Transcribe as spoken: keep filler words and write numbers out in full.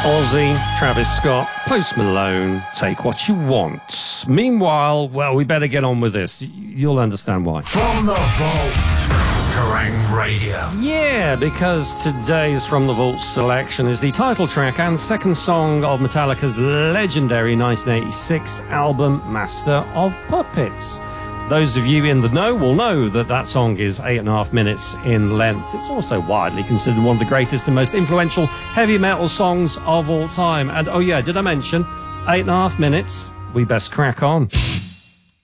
Ozzy, Travis Scott, Post Malone, Take What You Want. Meanwhile, well, we better get on with this. You'll understand why. From the Vault, Kerrang Radio. Yeah, because today's From the Vault selection is the title track and second song of Metallica's legendary nineteen eighty-six album, Master of Puppets. Those of you in the know will know that that song is eight and a half minutes in length. It's also widely considered one of the greatest and most influential heavy metal songs of all time. And oh yeah, did I mention eight and a half minutes? We best crack on.